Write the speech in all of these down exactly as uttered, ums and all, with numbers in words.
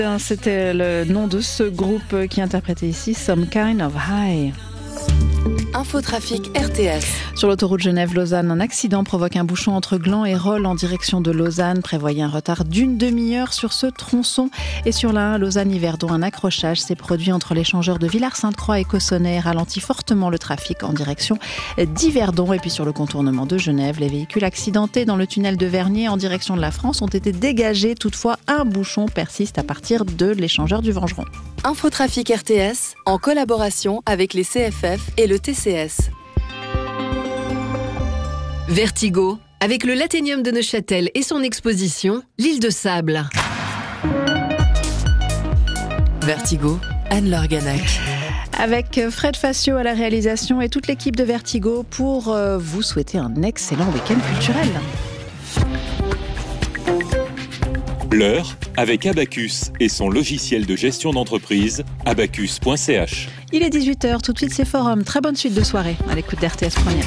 C'était le nom de ce groupe qui interprétait ici Some Kind of High. Infotrafic R T S. Sur l'autoroute Genève-Lausanne, un accident provoque un bouchon entre Gland et Rolle en direction de Lausanne. Prévoyez un retard d'une demi-heure sur ce tronçon. Et sur la un Lausanne-Yverdon, un accrochage s'est produit entre l'échangeur de Villars-Sainte-Croix et Cossonay, ralentit fortement le trafic en direction d'Yverdon. Et puis sur le contournement de Genève, les véhicules accidentés dans le tunnel de Vernier en direction de la France ont été dégagés. Toutefois, un bouchon persiste à partir de l'échangeur du Vengeron. Infotrafic R T S, en collaboration avec les C F F et le T C S. Vertigo, avec le Lathénium de Neuchâtel et son exposition, l'île de Sable. Vertigo, Anne-Laure Ganac. Avec Fred Facio à la réalisation et toute l'équipe de Vertigo pour euh, vous souhaiter un excellent week-end culturel. L'heure avec Abacus et son logiciel de gestion d'entreprise, abacus point c h. Il est dix-huit heures, tout de suite c'est Forum. Très bonne suite de soirée à l'écoute d'R T S Première.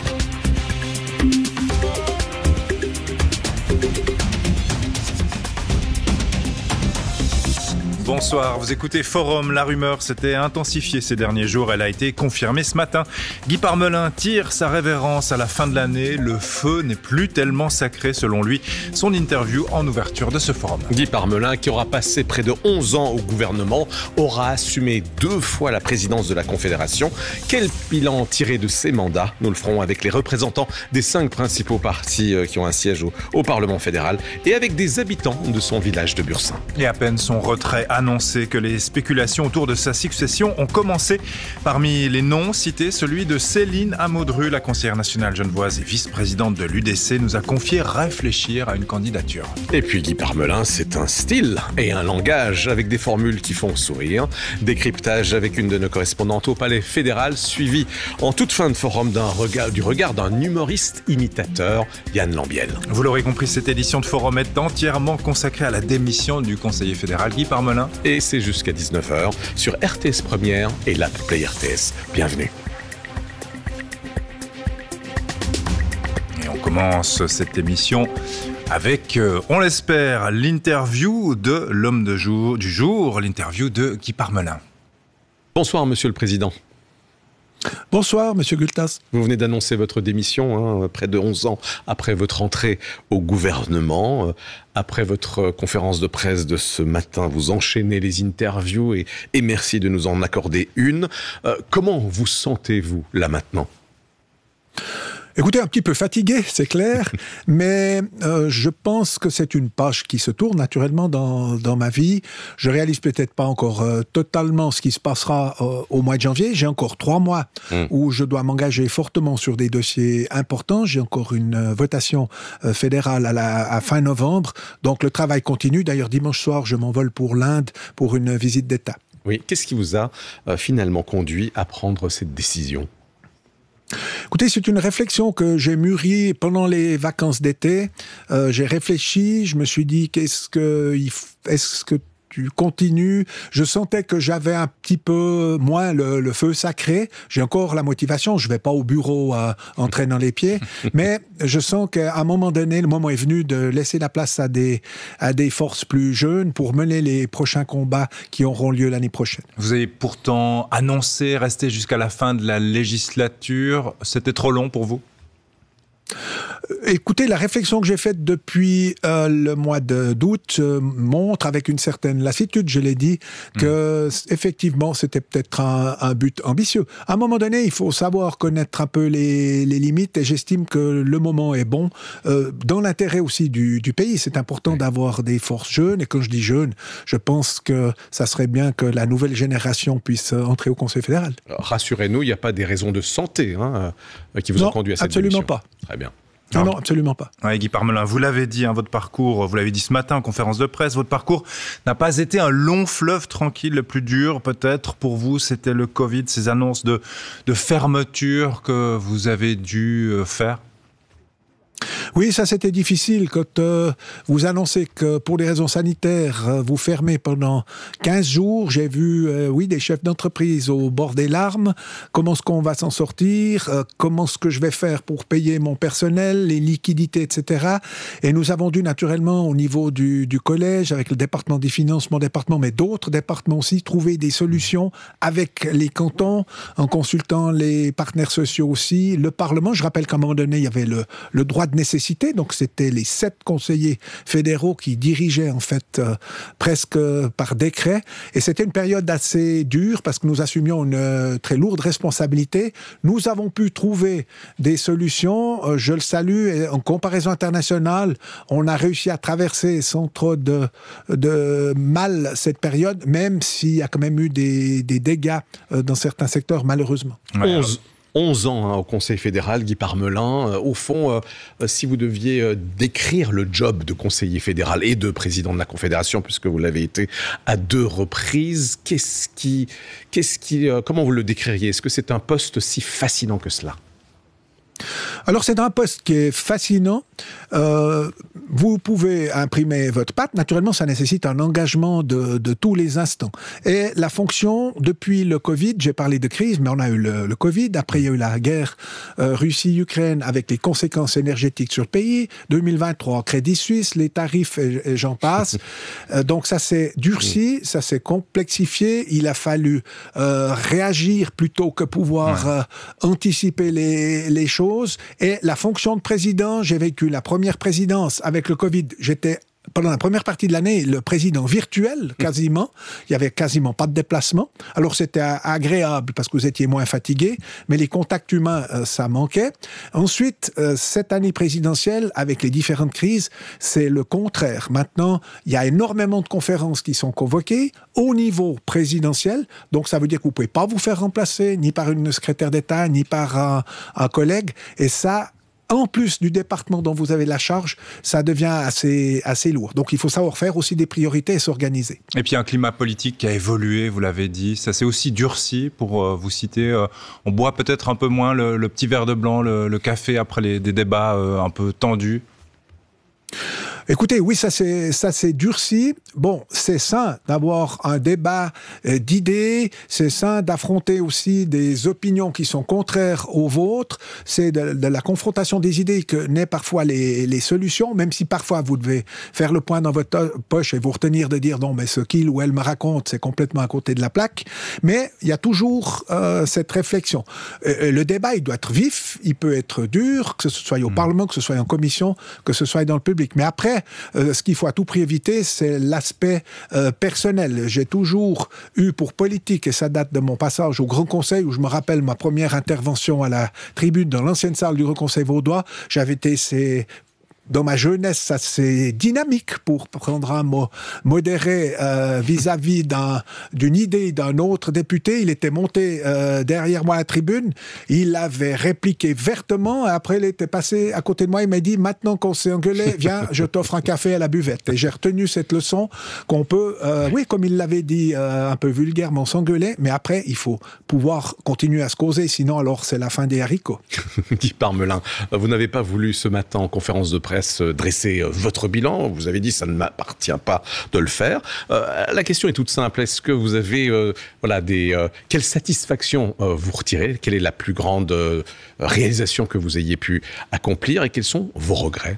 Bonsoir, vous écoutez Forum. La rumeur s'était intensifiée ces derniers jours. Elle a été confirmée ce matin. Guy Parmelin tire sa révérence à la fin de l'année. Le feu n'est plus tellement sacré selon lui. Son interview en ouverture de ce forum. Guy Parmelin, qui aura passé près de onze ans au gouvernement, aura assumé deux fois la présidence de la Confédération. Quel bilan tiré de ses mandats? Nous le ferons avec les représentants des cinq principaux partis qui ont un siège au, au Parlement fédéral et avec des habitants de son village de Bursin. Et à peine son retrait annoncé que les spéculations autour de sa succession ont commencé. Parmi les noms cités, celui de Céline Amodru, la conseillère nationale genevoise et vice-présidente de l'U D C, nous a confié réfléchir à une candidature. Et puis Guy Parmelin, c'est un style et un langage avec des formules qui font sourire. Décryptage avec une de nos correspondantes au Palais fédéral, suivi en toute fin de forum d'un regard, du regard d'un humoriste imitateur, Yann Lambiel. Vous l'aurez compris, cette édition de Forum est entièrement consacrée à la démission du conseiller fédéral Guy Parmelin. Et c'est jusqu'à dix-neuf heures sur R T S Première et l'app Play R T S. Bienvenue. Et on commence cette émission avec, euh, on l'espère, l'interview de l'homme de jour, du jour, l'interview de Guy Parmelin. Bonsoir, Monsieur le Président. Bonsoir, Monsieur Gultas. Vous venez d'annoncer votre démission, hein, près de onze ans après votre entrée au gouvernement. Après votre conférence de presse de ce matin, vous enchaînez les interviews et, et merci de nous en accorder une. Euh, comment vous sentez-vous là maintenant ? Écoutez, un petit peu fatigué, c'est clair, mais euh, je pense que c'est une page qui se tourne naturellement dans, dans ma vie. Je réalise peut-être pas encore euh, totalement ce qui se passera euh, au mois de janvier. J'ai encore trois mois mmh. où je dois m'engager fortement sur des dossiers importants. J'ai encore une euh, votation euh, fédérale à la à fin novembre. Donc le travail continue. D'ailleurs, dimanche soir, je m'envole pour l'Inde pour une visite d'État. Oui, qu'est-ce qui vous a euh, finalement conduit à prendre cette décision ? Écoutez, c'est une réflexion que j'ai mûrie pendant les vacances d'été. Euh, j'ai réfléchi, je me suis dit, qu'est-ce que, est-ce que tu continues? Je sentais que j'avais un petit peu moins le, le feu sacré. J'ai encore la motivation. Je vais pas au bureau euh, en traînant les pieds, mais je sens qu'à un moment donné, le moment est venu de laisser la place à des à des forces plus jeunes pour mener les prochains combats qui auront lieu l'année prochaine. Vous avez pourtant annoncé rester jusqu'à la fin de la législature. C'était trop long pour vous ? Écoutez, la réflexion que j'ai faite depuis euh, le mois de, d'août euh, montre avec une certaine lassitude, je l'ai dit, que mmh. effectivement c'était peut-être un, un but ambitieux. À un moment donné, il faut savoir connaître un peu les, les limites et j'estime que le moment est bon. Euh, dans l'intérêt aussi du, du pays, c'est important mmh. d'avoir des forces jeunes et quand je dis jeunes, je pense que ça serait bien que la nouvelle génération puisse entrer au Conseil fédéral. Alors, rassurez-nous, il n'y a pas des raisons de santé hein, qui vous non, ont conduit à cette absolument démission. pas. Très bien. Non, non, absolument pas. Ouais, Guy Parmelin, vous l'avez dit, hein, votre parcours, vous l'avez dit ce matin en conférence de presse, votre parcours n'a pas été un long fleuve tranquille. Le plus dur, peut-être, pour vous, c'était le Covid, ces annonces de, de fermeture que vous avez dû faire. Oui, ça c'était difficile quand euh, vous annoncez que pour des raisons sanitaires, euh, vous fermez pendant quinze jours. J'ai vu, euh, oui, des chefs d'entreprise au bord des larmes. Comment est-ce qu'on va s'en sortir? euh, Comment est-ce que je vais faire pour payer mon personnel, les liquidités, et cetera. Et nous avons dû naturellement, au niveau du, du collège, avec le département des finances, mon département, mais d'autres départements aussi, trouver des solutions avec les cantons, en consultant les partenaires sociaux aussi, le Parlement. Je rappelle qu'à un moment donné, il y avait le, le droit de nécessité, donc c'était les sept conseillers fédéraux qui dirigeaient en fait euh, presque par décret, et c'était une période assez dure parce que nous assumions une euh, très lourde responsabilité. Nous avons pu trouver des solutions, euh, je le salue, et en comparaison internationale, on a réussi à traverser sans trop de, de mal cette période, même s'il y a quand même eu des, des dégâts euh, dans certains secteurs, malheureusement. Ouais. onze, onze ans hein, au Conseil fédéral, Guy Parmelin. Euh, au fond, euh, si vous deviez euh, décrire le job de conseiller fédéral et de président de la Confédération, puisque vous l'avez été à deux reprises, qu'est-ce qui, qu'est-ce qui, euh, comment vous le décririez? Est-ce que c'est un poste si fascinant que cela? Alors c'est un poste qui est fascinant. Euh, vous pouvez imprimer votre patte. Naturellement, ça nécessite un engagement de, de tous les instants. Et la fonction, depuis le Covid, j'ai parlé de crise, mais on a eu le, le Covid. Après, il y a eu la guerre euh, Russie-Ukraine avec les conséquences énergétiques sur le pays. deux mille vingt-trois, Crédit Suisse, les tarifs et, et j'en passe. Euh, donc ça s'est durci, ça s'est complexifié. Il a fallu euh, réagir plutôt que pouvoir euh, anticiper les, les choses. Et la fonction de président, j'ai vécu la première présidence avec le Covid. J'étais, pendant la première partie de l'année, le président virtuel, quasiment. Il y avait quasiment pas de déplacement. Alors c'était agréable parce que vous étiez moins fatigué, mais les contacts humains, euh, ça manquait. Ensuite, euh, cette année présidentielle, avec les différentes crises, c'est le contraire. Maintenant, il y a énormément de conférences qui sont convoquées au niveau présidentiel. Donc ça veut dire que vous pouvez pas vous faire remplacer ni par une secrétaire d'État, ni par un, un collègue. Et ça, en plus du département dont vous avez la charge, ça devient assez, assez lourd. Donc il faut savoir faire aussi des priorités et s'organiser. Et puis un climat politique qui a évolué, vous l'avez dit, ça s'est aussi durci, pour euh, vous citer. Euh, on boit peut-être un peu moins le, le petit verre de blanc, le, le café après les, des débats euh, un peu tendus. Écoutez, oui, ça c'est ça c'est durci. Bon, c'est sain d'avoir un débat euh, d'idées, c'est sain d'affronter aussi des opinions qui sont contraires aux vôtres. C'est de, de la confrontation des idées que naît parfois les, les solutions, même si parfois vous devez faire le point dans votre poche et vous retenir de dire non, mais ce qu'il ou elle me raconte, c'est complètement à côté de la plaque. Mais il y a toujours euh, cette réflexion. Euh, le débat, il doit être vif, il peut être dur, que ce soit au mmh. Parlement, que ce soit en commission, que ce soit dans le public. Mais après, Euh, ce qu'il faut à tout prix éviter, c'est l'aspect euh, personnel. J'ai toujours eu pour politique, et ça date de mon passage au Grand Conseil, où je me rappelle ma première intervention à la tribune dans l'ancienne salle du Grand Conseil vaudois, j'avais été ces... Dans ma jeunesse, assez dynamique, pour prendre un mot modéré, euh, vis-à-vis d'un, d'une idée d'un autre député. Il était monté euh, derrière moi à la tribune, il avait répliqué vertement, et après il était passé à côté de moi, il m'a dit « Maintenant qu'on s'est engueulé, viens, je t'offre un café à la buvette ». Et j'ai retenu cette leçon qu'on peut, euh, oui, comme il l'avait dit euh, un peu vulgairement, s'engueuler, mais après, il faut pouvoir continuer à se causer, sinon alors c'est la fin des haricots. Guy Parmelin, vous n'avez pas voulu ce matin en conférence de presse dresser votre bilan. Vous avez dit ça ne m'appartient pas de le faire. Euh, la question est toute simple. Est-ce que vous avez euh, voilà des euh, quelle satisfaction euh, vous retirez? Quelle est la plus grande euh, réalisation que vous ayez pu accomplir et quels sont vos regrets?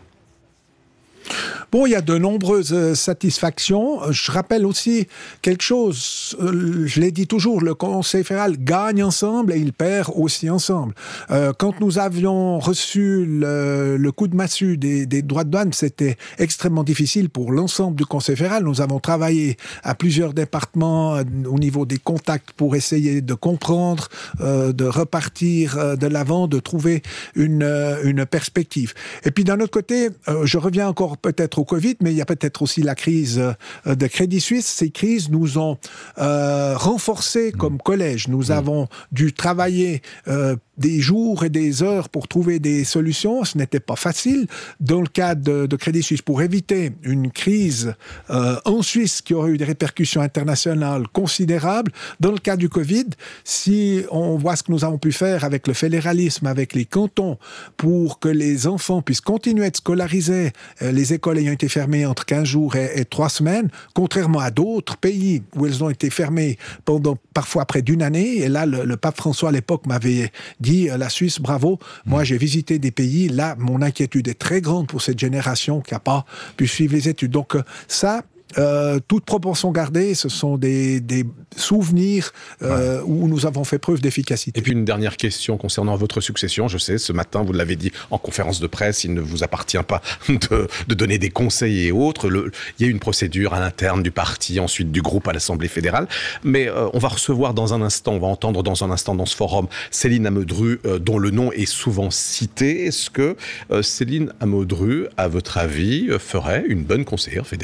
Bon, il y a de nombreuses euh, satisfactions. Je rappelle aussi quelque chose, euh, je l'ai dit toujours, le Conseil fédéral gagne ensemble et il perd aussi ensemble. Euh, quand nous avions reçu le, le coup de massue des, des droits de douane, c'était extrêmement difficile pour l'ensemble du Conseil fédéral. Nous avons travaillé à plusieurs départements euh, au niveau des contacts pour essayer de comprendre, euh, de repartir euh, de l'avant, de trouver une, euh, une perspective. Et puis d'un autre côté, euh, je reviens encore peut-être au Covid, mais il y a peut-être aussi la crise de Crédit Suisse. Ces crises nous ont euh, renforcés comme collège. Nous mmh. avons dû travailler euh, des jours et des heures pour trouver des solutions. Ce n'était pas facile. Dans le cas de, de Crédit Suisse, pour éviter une crise euh, en Suisse qui aurait eu des répercussions internationales considérables, dans le cas du Covid, si on voit ce que nous avons pu faire avec le fédéralisme, avec les cantons, pour que les enfants puissent continuer à être scolarisés, euh, les écoles ayant été fermées entre quinze jours et, et trois semaines, contrairement à d'autres pays où elles ont été fermées pendant parfois près d'une année. Et là, le, le pape François à l'époque m'avait dit euh, la Suisse, bravo. Moi, j'ai visité des pays. Là, mon inquiétude est très grande pour cette génération qui n'a pas pu suivre les études. Donc euh, ça, Euh, toute proportion gardée, ce sont des, des souvenirs euh, ouais. où nous avons fait preuve d'efficacité. Et puis une dernière question concernant votre succession. Je sais, ce matin, vous l'avez dit en conférence de presse, il ne vous appartient pas de, de donner des conseils et autres. Le, il y a une procédure à l'interne du parti, ensuite du groupe à l'Assemblée fédérale. Mais euh, on va recevoir dans un instant, on va entendre dans un instant dans ce forum Céline Amedru, euh, dont le nom est souvent cité. Est-ce que euh, Céline Amedru, à votre avis, euh, ferait une bonne conseillère fédérale ?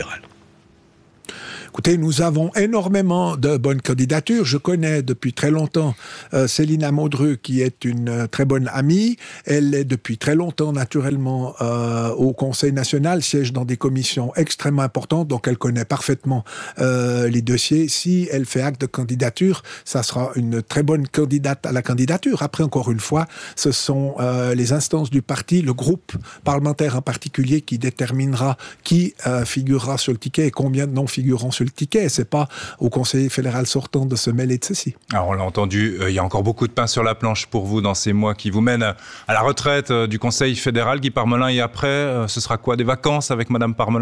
Écoutez, nous avons énormément de bonnes candidatures. Je connais depuis très longtemps euh, Céline Amedru, qui est une euh, très bonne amie. Elle est depuis très longtemps, naturellement, euh, au Conseil national, siège dans des commissions extrêmement importantes, donc elle connaît parfaitement euh, les dossiers. Si elle fait acte de candidature, ça sera une très bonne candidate à la candidature. Après, encore une fois, ce sont euh, les instances du parti, le groupe parlementaire en particulier, qui déterminera qui euh, figurera sur le ticket et combien de noms figureront sur le ticket. C'est pas au conseiller fédéral sortant de se mêler de ceci. Alors on l'a entendu, euh, il y a encore beaucoup de pain sur la planche pour vous dans ces mois qui vous mènent à la retraite euh, du Conseil fédéral. Guy Parmelin, et après, euh, ce sera quoi, des vacances avec Madame Parmelin ?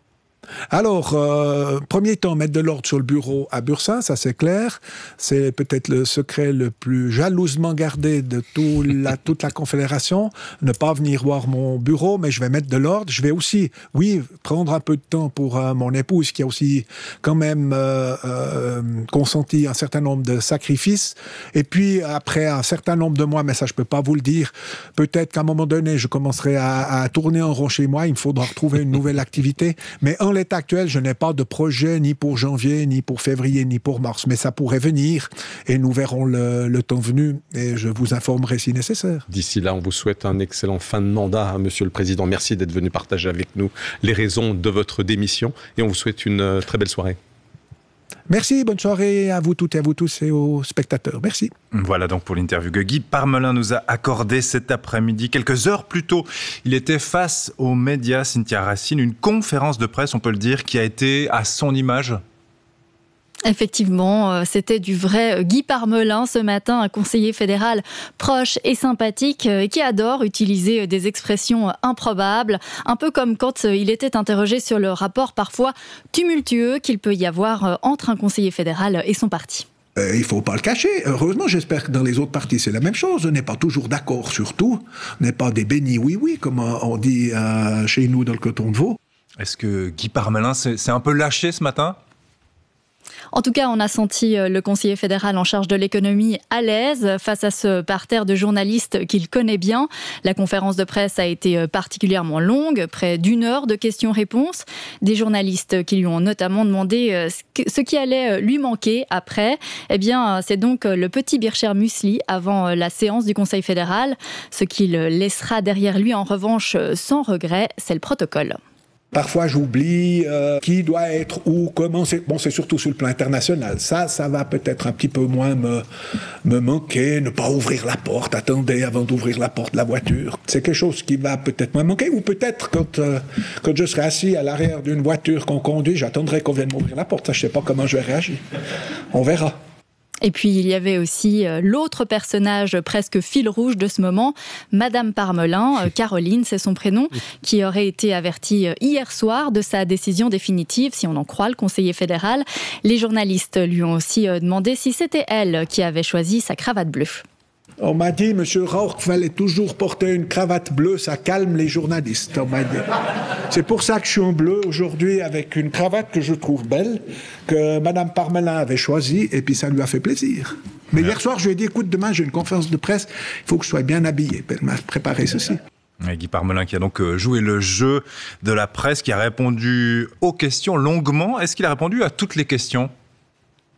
Alors, euh, premier temps, mettre de l'ordre sur le bureau à Bursin, ça c'est clair. C'est peut-être le secret le plus jalousement gardé de tout la, toute la Confédération. Ne pas venir voir mon bureau, mais je vais mettre de l'ordre. Je vais aussi, oui, prendre un peu de temps pour euh, mon épouse, qui a aussi quand même euh, euh, consenti un certain nombre de sacrifices. Et puis, après un certain nombre de mois, mais ça je peux pas vous le dire, peut-être qu'à un moment donné, je commencerai à, à tourner en rond chez moi. Il me faudra retrouver une nouvelle activité. Mais en l'état actuel, je n'ai pas de projet ni pour janvier, ni pour février, ni pour mars. Mais ça pourrait venir et nous verrons le, le temps venu et je vous informerai si nécessaire. D'ici là, on vous souhaite un excellent fin de mandat, hein, Monsieur le Président. Merci d'être venu partager avec nous les raisons de votre démission et on vous souhaite une euh, très belle soirée. Merci, bonne soirée à vous toutes et à vous tous et aux spectateurs. Merci. Voilà donc pour l'interview que Guy Parmelin nous a accordée cet après-midi. Quelques heures plus tôt, il était face aux médias, Cynthia Racine, une conférence de presse, on peut le dire, qui a été à son image. Effectivement, c'était du vrai Guy Parmelin ce matin, un conseiller fédéral proche et sympathique et qui adore utiliser des expressions improbables, un peu comme quand il était interrogé sur le rapport parfois tumultueux qu'il peut y avoir entre un conseiller fédéral et son parti. Euh, il ne faut pas le cacher. Heureusement, j'espère que dans les autres partis, c'est la même chose. On n'est pas toujours d'accord sur tout. On n'est pas des bénis oui-oui, comme on dit euh, chez nous dans le canton de Vaud. Est-ce que Guy Parmelin s'est un peu lâché ce matin ? En tout cas, on a senti le conseiller fédéral en charge de l'économie à l'aise face à ce parterre de journalistes qu'il connaît bien. La conférence de presse a été particulièrement longue, près d'une heure de questions-réponses. Des journalistes qui lui ont notamment demandé ce qui allait lui manquer après. Eh bien, c'est donc le petit Bircher Muesli avant la séance du Conseil fédéral. Ce qu'il laissera derrière lui, en revanche, sans regret, c'est le protocole. Parfois, j'oublie euh, qui doit être où, comment. C'est, bon, c'est surtout sur le plan international. Ça, ça va peut-être un petit peu moins me, me manquer. Ne pas ouvrir la porte. Attendez avant d'ouvrir la porte de la voiture. C'est quelque chose qui va peut-être moins manquer. Ou peut-être quand, euh, quand je serai assis à l'arrière d'une voiture qu'on conduit, j'attendrai qu'on vienne m'ouvrir la porte. Ça, je ne sais pas comment je vais réagir. On verra. Et puis, il y avait aussi l'autre personnage presque fil rouge de ce moment, Madame Parmelin, Caroline, c'est son prénom, qui aurait été avertie hier soir de sa décision définitive, si on en croit le conseiller fédéral. Les journalistes lui ont aussi demandé si c'était elle qui avait choisi sa cravate bleue. On m'a dit, Monsieur Rauch, qu'il fallait toujours porter une cravate bleue, ça calme les journalistes, on m'a dit. C'est pour ça que je suis en bleu aujourd'hui avec une cravate que je trouve belle, que Madame Parmelin avait choisie, et puis ça lui a fait plaisir. Mais hier soir, je lui ai dit, écoute, demain j'ai une conférence de presse, il faut que je sois bien habillé. Elle m'a préparé ceci. Et Guy Parmelin qui a donc joué le jeu de la presse, qui a répondu aux questions longuement. Est-ce qu'il a répondu à toutes les questions ?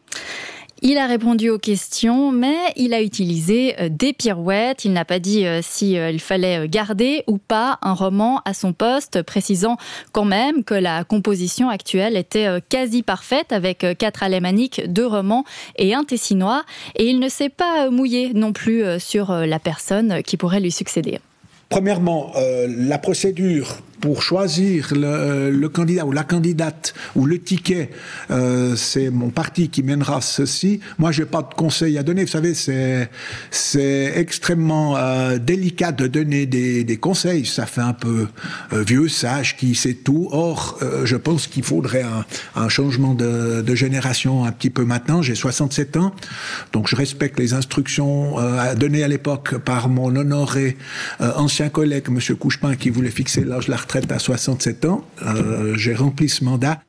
Il a répondu aux questions, mais il a utilisé des pirouettes. Il n'a pas dit s'il fallait garder ou pas un roman à son poste, précisant quand même que la composition actuelle était quasi parfaite avec quatre alémaniques, deux romans et un tessinois. Et il ne s'est pas mouillé non plus sur la personne qui pourrait lui succéder. Premièrement, euh, la procédure pour choisir le, le candidat ou la candidate ou le ticket, euh, c'est mon parti qui mènera ceci. Moi, je n'ai pas de conseils à donner. Vous savez, c'est, c'est extrêmement euh, délicat de donner des, des conseils. Ça fait un peu euh, vieux sage qui sait tout. Or, euh, je pense qu'il faudrait un, un changement de, de génération un petit peu maintenant. J'ai soixante-sept ans, donc je respecte les instructions euh, données à l'époque par mon honoré euh, ancien collègue, M. Couchepin, qui voulait fixer l'âge de la retraite à soixante-sept ans. Euh, j'ai rempli ce mandat.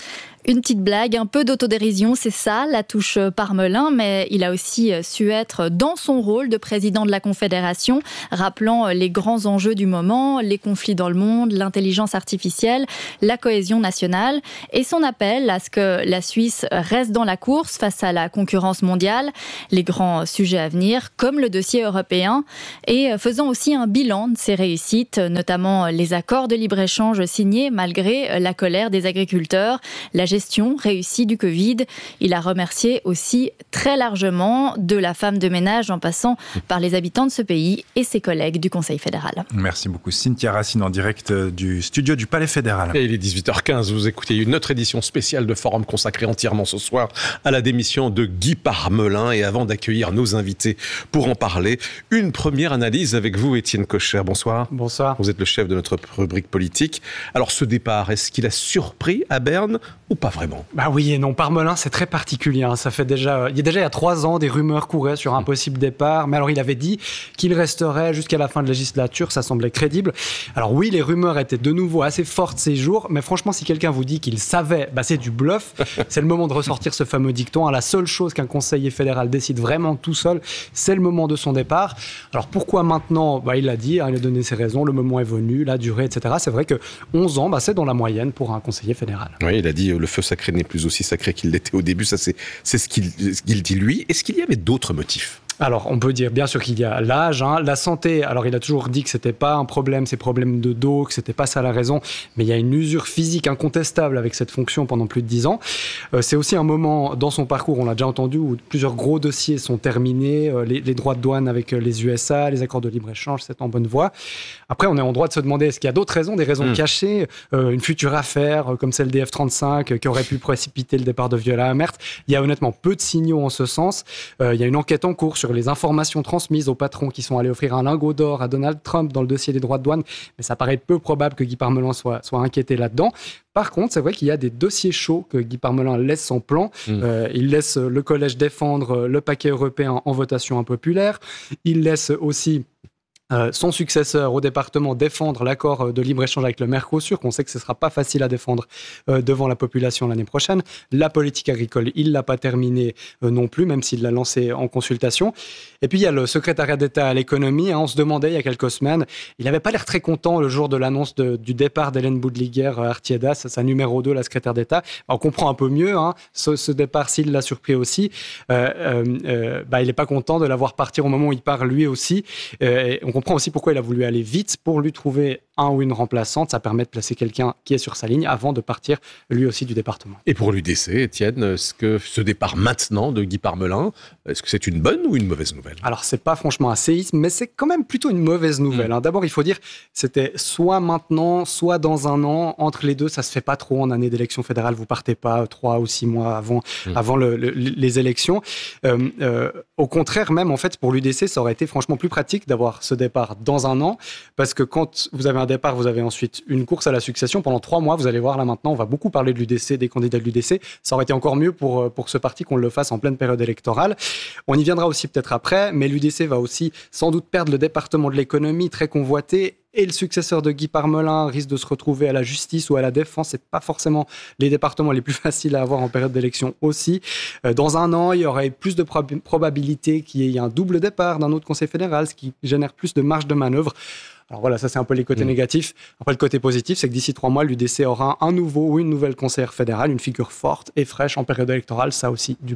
Une petite blague, un peu d'autodérision, c'est ça, la touche Parmelin, mais il a aussi su être dans son rôle de président de la Confédération, rappelant les grands enjeux du moment, les conflits dans le monde, l'intelligence artificielle, la cohésion nationale et son appel à ce que la Suisse reste dans la course face à la concurrence mondiale, les grands sujets à venir, comme le dossier européen, et faisant aussi un bilan de ses réussites, notamment les accords de libre-échange signés malgré la colère des agriculteurs, la gestion réussie du Covid. Il a remercié aussi très largement de la femme de ménage en passant par les habitants de ce pays et ses collègues du Conseil fédéral. Merci beaucoup. Cynthia Racine en direct du studio du Palais fédéral. Et il est dix-huit heures quinze, vous écoutez une autre édition spéciale de Forum consacrée entièrement ce soir à la démission de Guy Parmelin. Et avant d'accueillir nos invités pour en parler, une première analyse avec vous, Étienne Kocher. Bonsoir. Bonsoir. Vous êtes le chef de notre rubrique politique. Alors ce départ, est-ce qu'il a surpris à Berne ou pas vraiment? Bah oui et non. Parmelin, c'est très particulier. Hein. Ça fait déjà, il y a déjà il y a trois ans, des rumeurs couraient sur un possible départ. Mais alors, il avait dit qu'il resterait jusqu'à la fin de la législature. Ça semblait crédible. Alors oui, les rumeurs étaient de nouveau assez fortes ces jours. Mais franchement, si quelqu'un vous dit qu'il savait, bah c'est du bluff. C'est le moment de ressortir ce fameux dicton. Hein. La seule chose qu'un conseiller fédéral décide vraiment tout seul, c'est le moment de son départ. Alors pourquoi maintenant? Bah, il l'a dit, hein, il a donné ses raisons. Le moment est venu, la durée, et cetera. C'est vrai que onze ans, bah, c'est dans la moyenne pour un conseiller fédéral. Oui, il a dit le feu sacré n'est plus aussi sacré qu'il l'était au début. Ça, c'est, c'est ce, qu'il, ce qu'il dit lui. Est-ce qu'il y avait d'autres motifs? Alors, on peut dire bien sûr qu'il y a l'âge, hein, la santé. Alors, il a toujours dit que c'était pas un problème, ces problèmes de dos, que c'était pas ça la raison. Mais il y a une usure physique incontestable avec cette fonction pendant plus de dix ans. Euh, c'est aussi un moment dans son parcours, on l'a déjà entendu, où plusieurs gros dossiers sont terminés. Euh, les, les droits de douane avec les U S A, les accords de libre-échange, c'est en bonne voie. Après, on est en droit de se demander, est-ce qu'il y a d'autres raisons, des raisons mmh. cachées, euh, une future affaire euh, comme celle des F trente-cinq euh, qui aurait pu précipiter le départ de Viola Amherst. Il y a honnêtement peu de signaux en ce sens. Euh, il y a une enquête en cours sur les informations transmises aux patrons qui sont allés offrir un lingot d'or à Donald Trump dans le dossier des droits de douane, mais ça paraît peu probable que Guy Parmelin soit, soit inquiété là-dedans. Par contre, c'est vrai qu'il y a des dossiers chauds que Guy Parmelin laisse sans plan. Mmh. Euh, il laisse le collège défendre le paquet européen en votation impopulaire. Il laisse aussi Euh, son successeur au département défendre l'accord de libre-échange avec le Mercosur, qu'on sait que ce ne sera pas facile à défendre euh, devant la population l'année prochaine. La politique agricole, il ne l'a pas terminée euh, non plus, même s'il l'a lancée en consultation. Et puis il y a le secrétariat d'État à l'économie. Hein, on se demandait il y a quelques semaines, il n'avait pas l'air très content le jour de l'annonce de, du départ d'Hélène Boudliguer euh, Artieda, sa numéro deux, la secrétaire d'État. On comprend un peu mieux hein, ce, ce départ, s'il l'a surpris aussi. Euh, euh, euh, bah, il n'est pas content de la voir partir au moment où il part lui aussi. Euh, et on comprend aussi pourquoi il a voulu aller vite pour lui trouver un ou une remplaçante. Ça permet de placer quelqu'un qui est sur sa ligne avant de partir lui aussi du département. Et pour l'U D C, Étienne, est-ce que ce départ maintenant de Guy Parmelin, est-ce que c'est une bonne ou une mauvaise nouvelle? Alors, c'est pas franchement un séisme, mais c'est quand même plutôt une mauvaise nouvelle. Mmh. Hein. D'abord, il faut dire, c'était soit maintenant, soit dans un an. Entre les deux, ça se fait pas trop en année d'élection fédérale. Vous partez pas trois ou six mois avant, mmh. avant le, le, les élections. Euh, euh, au contraire, même, en fait, pour l'U D C, ça aurait été franchement plus pratique d'avoir ce départ dans un an, parce que quand vous avez un départ, vous avez ensuite une course à la succession. Pendant trois mois, vous allez voir là maintenant, on va beaucoup parler de l'U D C, des candidats de l'U D C. Ça aurait été encore mieux pour, pour ce parti qu'on le fasse en pleine période électorale. On y viendra aussi peut-être après, mais l'U D C va aussi sans doute perdre le département de l'économie, très convoité. Et le successeur de Guy Parmelin risque de se retrouver à la justice ou à la défense. C'est pas forcément les départements les plus faciles à avoir en période d'élection aussi. Euh, dans un an, il y aurait plus de prob- probabilité qu'il y ait un double départ d'un autre conseil fédéral, ce qui génère plus de marge de manœuvre. Alors voilà, ça c'est un peu les côtés mmh. négatifs. Après, le côté positif, c'est que d'ici trois mois, l'U D C aura un nouveau ou une nouvelle conseillère fédérale, une figure forte et fraîche en période électorale. Ça aussi, du bon.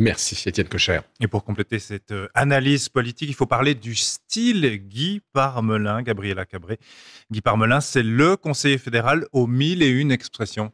Merci Étienne Kocher. Et pour compléter cette analyse politique, il faut parler du style Guy Parmelin, Gabriela Cabré. Guy Parmelin, c'est le conseiller fédéral aux mille et une expressions.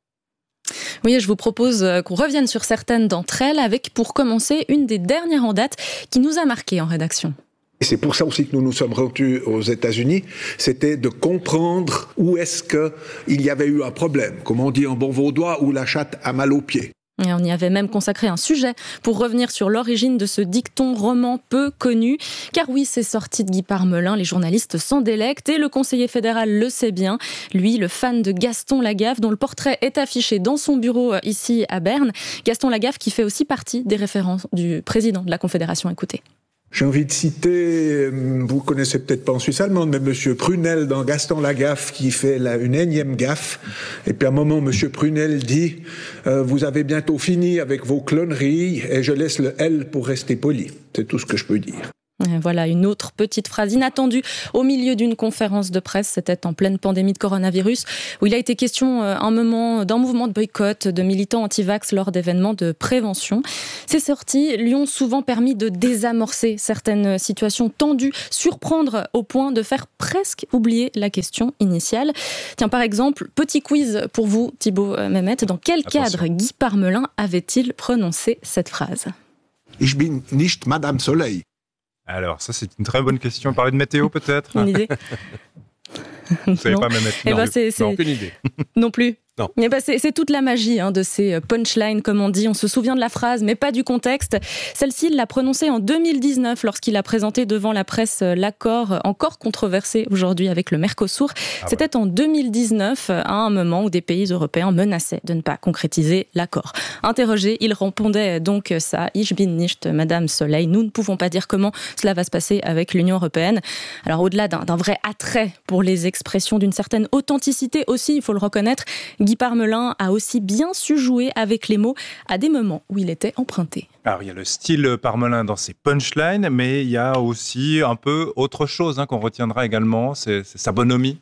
Oui, je vous propose qu'on revienne sur certaines d'entre elles avec, pour commencer, une des dernières en date qui nous a marqué en rédaction. Et c'est pour ça aussi que nous nous sommes rendus aux États-Unis, c'était de comprendre où est-ce qu'il y avait eu un problème, comme on dit en bon vaudois, où la chatte a mal aux pieds. Et on y avait même consacré un sujet pour revenir sur l'origine de ce dicton roman peu connu. Car oui, c'est sorti de Guy Parmelin, les journalistes s'en délectent et le conseiller fédéral le sait bien. Lui, le fan de Gaston Lagaffe, dont le portrait est affiché dans son bureau ici à Berne. Gaston Lagaffe qui fait aussi partie des références du président de la Confédération. Écoutez. J'ai envie de citer, vous connaissez peut-être pas en Suisse allemande, mais Monsieur Prunel dans Gaston Lagaffe qui fait la, une énième gaffe. Et puis à un moment, Monsieur Prunel dit euh, « Vous avez bientôt fini avec vos cloneries et je laisse le L pour rester poli ». C'est tout ce que je peux dire. Voilà une autre petite phrase inattendue au milieu d'une conférence de presse. C'était en pleine pandémie de coronavirus où il a été question un moment d'un mouvement de boycott de militants anti-vax lors d'événements de prévention. Ces sorties lui ont souvent permis de désamorcer certaines situations tendues, surprendre au point de faire presque oublier la question initiale. Tiens, par exemple, petit quiz pour vous, Thibaut Mehmet. Dans quel Attention. cadre Guy Parmelin avait-il prononcé cette phrase ? Ich bin nicht Madame Soleil. Alors, ça, c'est une très bonne question. On parlait de météo, peut-être ? Une idée ? Vous ne savez Non. pas me mettre. Eh Non. ben, c'est, c'est... Non, aucune idée. Non plus. Non. Eh ben c'est, c'est toute la magie hein, de ces punchlines, comme on dit. On se souvient de la phrase, mais pas du contexte. Celle-ci, il l'a prononcée en deux mille dix-neuf lorsqu'il a présenté devant la presse l'accord encore controversé aujourd'hui avec le Mercosur. Ah C'était ouais. en deux mille dix-neuf, à un moment où des pays européens menaçaient de ne pas concrétiser l'accord. Interrogé, il répondait donc ça, Ich bin nicht Madame Soleil. Nous ne pouvons pas dire comment cela va se passer avec l'Union européenne. Alors au-delà d'un, d'un vrai attrait pour les expressions, d'une certaine authenticité aussi, il faut le reconnaître, Guy Parmelin a aussi bien su jouer avec les mots à des moments où il était emprunté. Alors, il y a le style Parmelin dans ses punchlines, mais il y a aussi un peu autre chose hein, qu'on retiendra également, c'est, c'est sa bonhomie.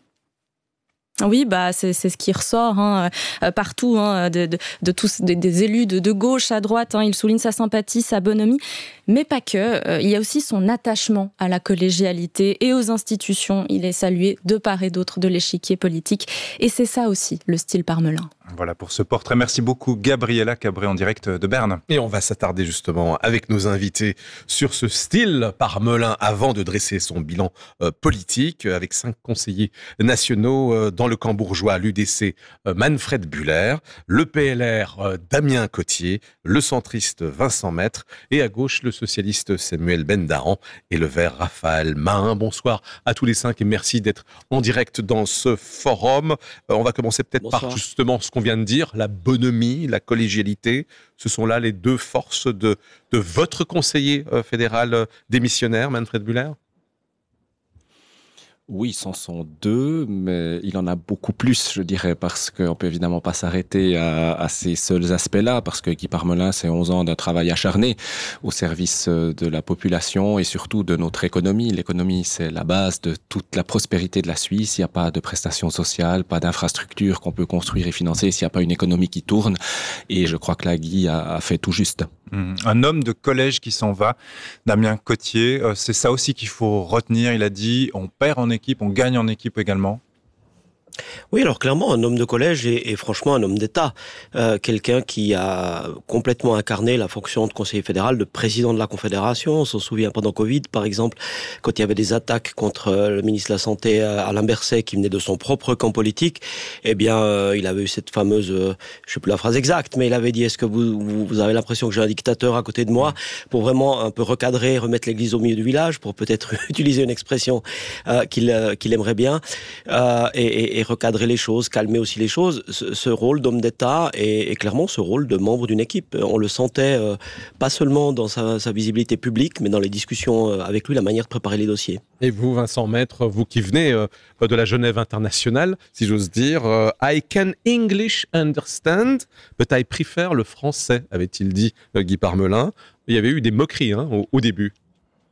Oui, bah c'est c'est ce qui ressort hein, euh, partout hein, de, de, de tous des, des élus de, de gauche à droite. Hein, il souligne sa sympathie, sa bonhomie, mais pas que. Euh, il y a aussi son attachement à la collégialité et aux institutions. Il est salué de part et d'autre de l'échiquier politique, et c'est ça aussi le style Parmelin. Voilà pour ce portrait. Merci beaucoup Gabriela Cabré en direct de Berne. Et on va s'attarder justement avec nos invités sur ce style Parmelin avant de dresser son bilan euh, politique avec cinq conseillers nationaux euh, dans le camp bourgeois, l'U D C euh, Manfred Buller, le P L R euh, Damien Cottier, le centriste Vincent Maître et à gauche le socialiste Samuel Bendahan et le vert Raphaël Mahin. Bonsoir à tous les cinq et merci d'être en direct dans ce forum. Euh, on va commencer peut-être Bonsoir. par justement ce qu'on vient de dire, la bonhomie, la collégialité. Ce sont là les deux forces de, de votre conseiller euh, fédéral euh, démissionnaire, Manfred Buller. Oui, ce sont deux, mais il en a beaucoup plus, je dirais, parce qu'on peut évidemment pas s'arrêter à, à ces seuls aspects-là, parce que Guy Parmelin, c'est onze ans d'un travail acharné au service de la population et surtout de notre économie. L'économie, c'est la base de toute la prospérité de la Suisse. Il n'y a pas de prestations sociales, pas d'infrastructures qu'on peut construire et financer s'il n'y a pas une économie qui tourne. Et je crois que là, Guy a, a fait tout juste. Mmh. Un homme de collège qui s'en va, Damien Cottier, euh, c'est ça aussi qu'il faut retenir. Il a dit, on perd en équipe, on gagne en équipe également. Oui, alors clairement, un homme de collège et, et franchement un homme d'État. Euh, quelqu'un qui a complètement incarné la fonction de conseiller fédéral, de président de la Confédération. On s'en souvient pendant Covid, par exemple, quand il y avait des attaques contre le ministre de la Santé, Alain Berset, qui venait de son propre camp politique. Eh bien, euh, il avait eu cette fameuse, euh, je sais plus la phrase exacte, mais il avait dit, est-ce que vous, vous, vous avez l'impression que j'ai un dictateur à côté de moi, pour vraiment un peu recadrer, remettre l'église au milieu du village, pour peut-être utiliser une expression euh, qu'il, euh, qu'il aimerait bien, euh, et, et, et recadrer les choses, calmer aussi les choses. Ce, ce rôle d'homme d'État est, est clairement ce rôle de membre d'une équipe. On le sentait euh, pas seulement dans sa, sa visibilité publique, mais dans les discussions euh, avec lui, la manière de préparer les dossiers. Et vous, Vincent Maître, vous qui venez euh, de la Genève internationale, si j'ose dire, euh, I can English understand, but I prefer le français, avait-il dit euh, Guy Parmelin. Il y avait eu des moqueries hein, au, au début.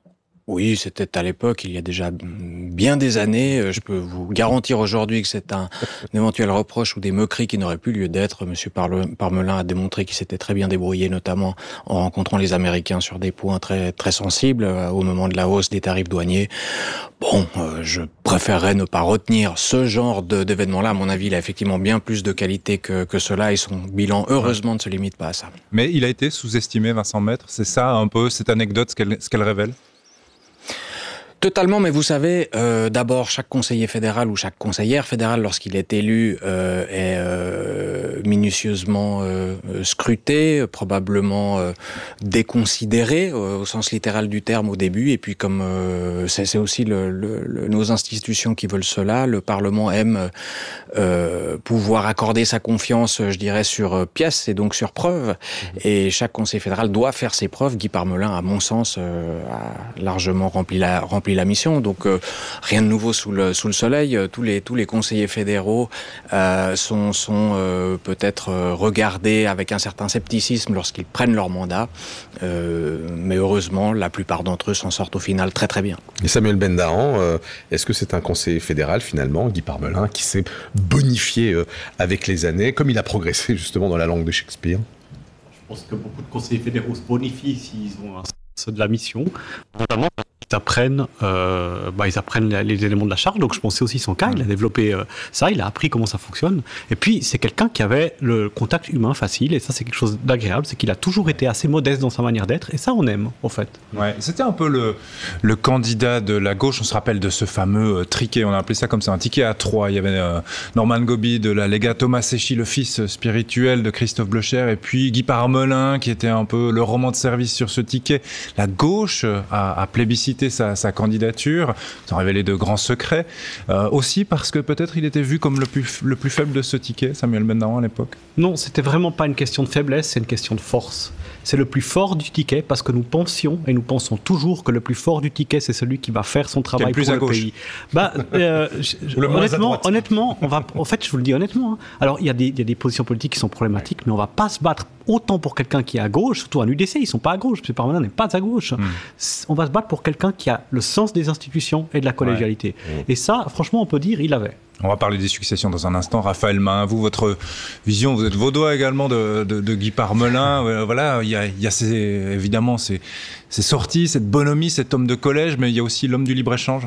Oui, c'était à l'époque, il y a déjà bien des années. Je peux vous garantir aujourd'hui que c'est un, un éventuel reproche ou des moqueries qui n'auraient plus lieu d'être. Monsieur Parmelin a démontré qu'il s'était très bien débrouillé, notamment en rencontrant les Américains sur des points très très sensibles euh, au moment de la hausse des tarifs douaniers. Bon, euh, je préférerais ne pas retenir ce genre de, d'événement-là. À mon avis, il a effectivement bien plus de qualité que, que cela et son bilan, heureusement, ne se limite pas à ça. Mais il a été sous-estimé, Vincent Maître. C'est ça un peu cette anecdote, ce qu'elle, ce qu'elle révèle? Totalement, mais vous savez, euh, d'abord, chaque conseiller fédéral ou chaque conseillère fédérale, lorsqu'il est élu, euh, est euh, minutieusement euh, scruté, probablement euh, déconsidéré, euh, au sens littéral du terme au début, et puis comme euh, c'est, c'est aussi le, le, le, nos institutions qui veulent cela, le Parlement aime euh, pouvoir accorder sa confiance, je dirais, sur pièce et donc sur preuve, et chaque conseiller fédéral doit faire ses preuves. Guy Parmelin, à mon sens, euh, a largement rempli la, rempli la mission, donc euh, rien de nouveau sous le, sous le soleil. Tous les, tous les conseillers fédéraux euh, sont, sont euh, peut-être euh, regardés avec un certain scepticisme lorsqu'ils prennent leur mandat, euh, mais heureusement, la plupart d'entre eux s'en sortent au final très très bien. Et Samuel Bendahan, euh, est-ce que c'est un conseiller fédéral finalement, Guy Parmelin, qui s'est bonifié euh, avec les années, comme il a progressé justement dans la langue de Shakespeare? Je pense que beaucoup de conseillers fédéraux se bonifient s'ils ont un sens de la mission, notamment ils apprennent, euh, bah, ils apprennent les, les éléments de la charte. Donc je pensais aussi son cas, il a développé euh, ça, il a appris comment ça fonctionne. Et puis c'est quelqu'un qui avait le contact humain facile, et ça c'est quelque chose d'agréable, c'est qu'il a toujours été assez modeste dans sa manière d'être, et ça on aime en fait. Ouais, c'était un peu le, le candidat de la gauche. On se rappelle de ce fameux euh, triquet, on a appelé ça comme ça, un ticket à trois. Il y avait euh, Norman Gobi de la Lega, Thomas Séchy, le fils spirituel de Christophe Blocher, et puis Guy Parmelin qui était un peu le roman de service sur ce ticket. La gauche a, a plébiscité Sa, sa candidature, ça a révélé de grands secrets, euh, aussi parce que peut-être il était vu comme le plus, le plus faible de ce ticket, Samuel Bendahan, à l'époque. Non, c'était vraiment pas une question de faiblesse, c'est une question de force. C'est le plus fort du ticket parce que nous pensions, et nous pensons toujours que le plus fort du ticket, c'est celui qui va faire son travail plus pour à le gauche. pays. Bah, euh, je, honnêtement, honnêtement, on va, en fait, je vous le dis honnêtement, hein. Alors il y, a des, il y a des positions politiques qui sont problématiques, mais on va pas se battre autant pour quelqu'un qui est à gauche, surtout en U D C, ils sont pas à gauche, M. Parmelin n'est pas à gauche. Hmm. On va se battre pour quelqu'un qui a le sens des institutions et de la collégialité. Ouais. Et ça, franchement, on peut dire, il avait. On va parler des successions dans un instant. Raphaël Mahin, vous, votre vision, vous êtes vaudois également de, de, de Guy Parmelin. Euh, voilà, il y a, il y a ces, évidemment ces, ces sorties, cette bonhomie, cet homme de collège, mais il y a aussi l'homme du libre-échange.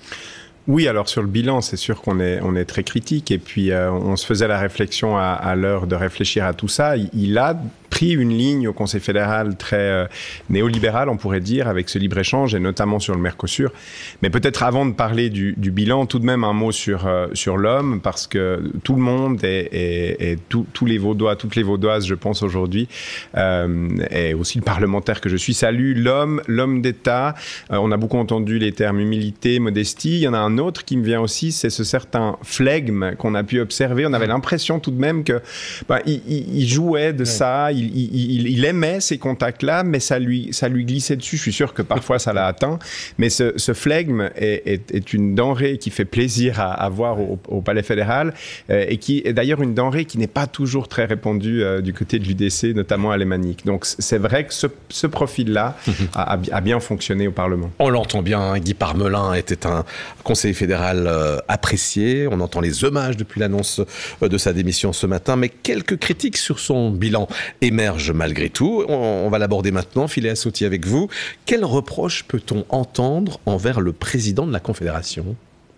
Oui, alors sur le bilan, c'est sûr qu'on est, on est très critique. Et puis, euh, on se faisait la réflexion à, à l'heure de réfléchir à tout ça. Il, il a pris une ligne au Conseil fédéral très euh, néolibérale, on pourrait dire, avec ce libre-échange, et notamment sur le Mercosur. Mais peut-être avant de parler du, du bilan, tout de même un mot sur, euh, sur l'homme, parce que tout le monde, et, et, et tout, tous les Vaudois, toutes les Vaudoises, je pense aujourd'hui, euh, et aussi le parlementaire que je suis, salue l'homme, l'homme d'État. Euh, on a beaucoup entendu les termes humilité, modestie. Il y en a un autre qui me vient aussi, c'est ce certain flegme qu'on a pu observer. On avait l'impression tout de même que bah, il, il jouait de ouais. ça, il, il, il aimait ces contacts-là, mais ça lui, ça lui glissait dessus. Je suis sûr que parfois ça l'a atteint, mais ce, ce flegme est, est, est une denrée qui fait plaisir à, à voir au, au Palais fédéral, euh, et qui est d'ailleurs une denrée qui n'est pas toujours très répandue euh, du côté de l'U D C, notamment à Lémanique. Donc c'est vrai que ce, ce profil-là a, a bien fonctionné au Parlement. On l'entend bien, Guy Parmelin était un conseiller fédéral euh, apprécié. On entend les hommages depuis l'annonce euh, de sa démission ce matin, mais quelques critiques sur son bilan émergent malgré tout. On, on va l'aborder maintenant. Philéas Sauty avec vous. Quels reproches peut-on entendre envers le président de la Confédération ?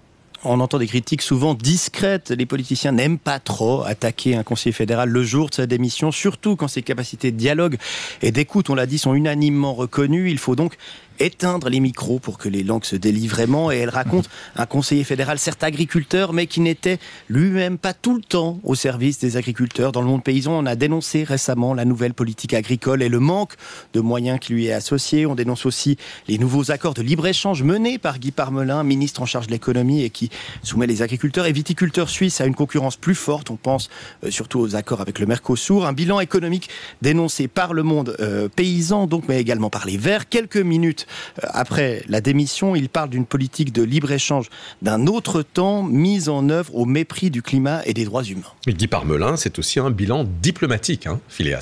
On entend des critiques souvent discrètes. Les politiciens n'aiment pas trop attaquer un conseiller fédéral le jour de sa démission, surtout quand ses capacités de dialogue et d'écoute, on l'a dit, sont unanimement reconnues. Il faut donc éteindre les micros pour que les langues se délient vraiment. Et elle raconte un conseiller fédéral, certes agriculteur, mais qui n'était lui-même pas tout le temps au service des agriculteurs. Dans le monde paysan, on a dénoncé récemment la nouvelle politique agricole et le manque de moyens qui lui est associé. On dénonce aussi les nouveaux accords de libre-échange menés par Guy Parmelin, ministre en charge de l'économie, et qui soumet les agriculteurs et viticulteurs suisses à une concurrence plus forte. On pense euh, surtout aux accords avec le Mercosur. Un bilan économique dénoncé par le monde euh, paysan, donc, mais également par les Verts. Quelques minutes après la démission, il parle d'une politique de libre-échange d'un autre temps, mise en œuvre au mépris du climat et des droits humains. Mais Guy Parmelin, c'est aussi un bilan diplomatique, hein, Philéas.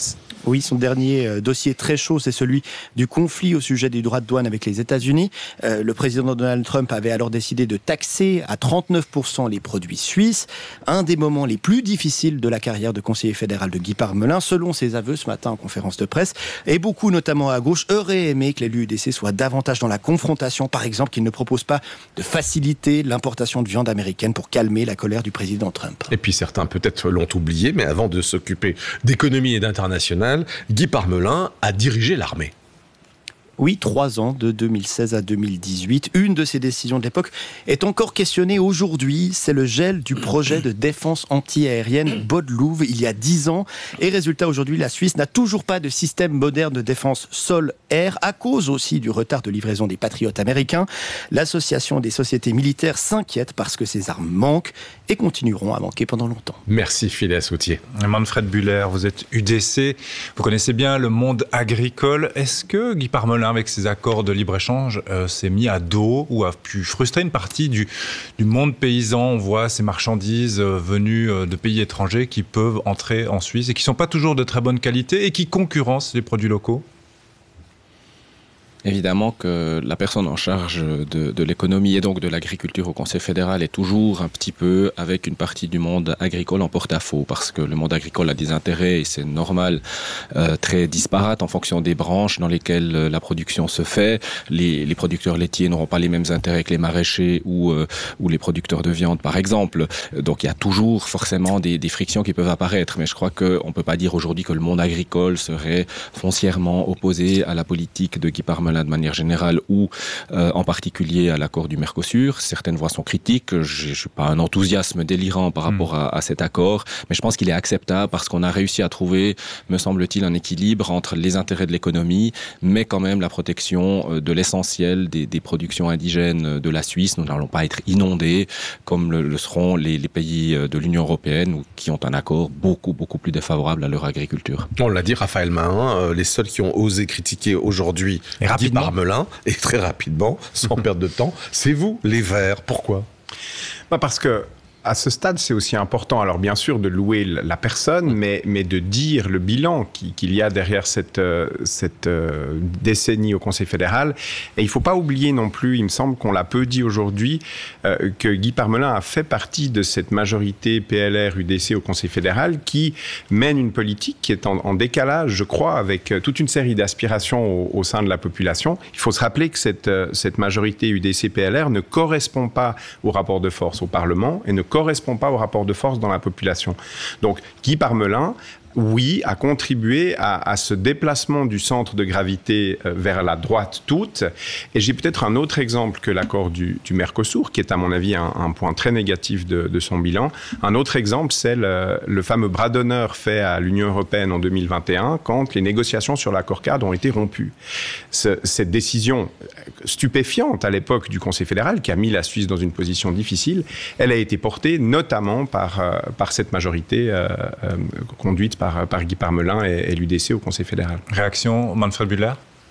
Oui, son dernier euh, dossier très chaud, c'est celui du conflit au sujet des droits de douane avec les États-Unis. Euh, le président Donald Trump avait alors décidé de taxer à trente-neuf pour cent les produits suisses. Un des moments les plus difficiles de la carrière de conseiller fédéral de Guy Parmelin, selon ses aveux ce matin en conférence de presse. Et beaucoup, notamment à gauche, auraient aimé que les l'U D C soit davantage dans la confrontation. Par exemple, qu'il ne propose pas de faciliter l'importation de viande américaine pour calmer la colère du président Trump. Et puis certains peut-être l'ont oublié, mais avant de s'occuper d'économie et d'international, Guy Parmelin a dirigé l'armée. Oui, trois ans, de deux mille seize à deux mille dix-huit. Une de ces décisions de l'époque est encore questionnée aujourd'hui. C'est le gel du projet de défense anti-aérienne Bode-Louve il y a dix ans. Et résultat, aujourd'hui, la Suisse n'a toujours pas de système moderne de défense sol-air, à cause aussi du retard de livraison des patriotes américains. L'association des sociétés militaires s'inquiète parce que ces armes manquent et continueront à manquer pendant longtemps. Merci Phileas Autier. Manfred Buller, vous êtes U D C, vous connaissez bien le monde agricole. Est-ce que Guy Parmelin, avec ses accords de libre-échange, euh, s'est mis à dos ou a pu frustrer une partie du, du monde paysan? On voit ces marchandises euh, venues euh, de pays étrangers qui peuvent entrer en Suisse et qui ne sont pas toujours de très bonne qualité et qui concurrencent les produits locaux. Évidemment que la personne en charge de, de l'économie et donc de l'agriculture au Conseil fédéral est toujours un petit peu avec une partie du monde agricole en porte-à-faux, parce que le monde agricole a des intérêts, et c'est normal, euh, très disparates en fonction des branches dans lesquelles la production se fait. Les, les producteurs laitiers n'auront pas les mêmes intérêts que les maraîchers ou, euh, ou les producteurs de viande, par exemple. Donc il y a toujours forcément des, des frictions qui peuvent apparaître, mais je crois qu'on ne peut pas dire aujourd'hui que le monde agricole serait foncièrement opposé à la politique de Guy Parmelin de manière générale ou euh, en particulier à l'accord du Mercosur. Certaines voix sont critiques. Je ne suis pas un enthousiasme délirant par rapport à, à cet accord, mais je pense qu'il est acceptable parce qu'on a réussi à trouver, me semble-t-il, un équilibre entre les intérêts de l'économie, mais quand même la protection de l'essentiel des, des productions indigènes de la Suisse. Nous n'allons pas être inondés comme le, le seront les, les pays de l'Union européenne ou qui ont un accord beaucoup, beaucoup plus défavorable à leur agriculture. On l'a dit, Raphaël Mahin, les seuls qui ont osé critiquer aujourd'hui Guy Parmelin, et très rapidement, sans perdre de temps, c'est vous, les Verts. Pourquoi ? Bah parce que à ce stade, c'est aussi important, alors bien sûr, de louer la personne, mais, mais de dire le bilan qu'il y a derrière cette, cette euh, décennie au Conseil fédéral. Et il ne faut pas oublier non plus, il me semble qu'on l'a peu dit aujourd'hui, euh, que Guy Parmelin a fait partie de cette majorité P L R U D C au Conseil fédéral qui mène une politique qui est en, en décalage, je crois, avec toute une série d'aspirations au, au sein de la population. Il faut se rappeler que cette, cette majorité U D C P L R ne correspond pas au rapport de force au Parlement et ne correspond pas au rapport de force dans la population. Donc, Guy Parmelin, oui, a contribué à, à ce déplacement du centre de gravité vers la droite toute. Et j'ai peut-être un autre exemple que l'accord du, du Mercosur, qui est à mon avis un, un point très négatif de, de son bilan. Un autre exemple, c'est le, le fameux bras d'honneur fait à l'Union européenne en deux mille vingt et un, quand les négociations sur l'accord cadre ont été rompues. Ce, cette décision stupéfiante à l'époque du Conseil fédéral, qui a mis la Suisse dans une position difficile, elle a été portée notamment par, euh, par cette majorité euh, euh, conduite par Par, par Guy Parmelin et, et l'U D C au Conseil fédéral. Réaction, Manfred Buller ?